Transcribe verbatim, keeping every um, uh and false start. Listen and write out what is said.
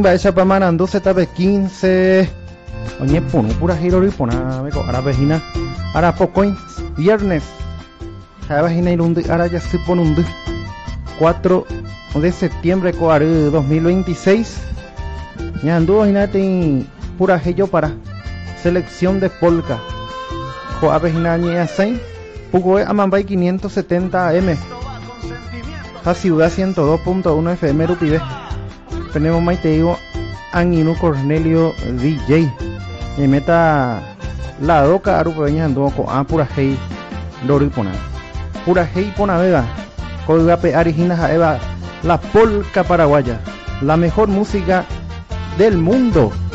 va esa para manando Z P quince. Oye, pono pura giro y pona, me co, ahora vejina, ahora poco viernes. Ahora vejina y lundi, ahora ya se pone un cuatro de septiembre coar dos mil veintiséis. Ya anduvo imagínate pura gillo para selección de polka. Co vejina ni así, poco es amambay quinientos setenta M. A ciudad ciento dos punto uno F M Rupide. Tenemos más te digo Anino Cornelio D J. Y meta la doca arupeña ando con a pura hey lori pona. Pura hey pona vega. Código pe origina eva la polka paraguaya. La mejor música del mundo.